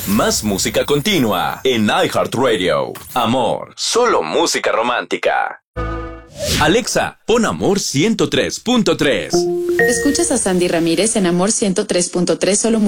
Más música continua en iHeartRadio. Amor, solo música romántica. Alexa, pon Amor 103.3. Escuchas a Sandy Ramírez en Amor 103.3, solo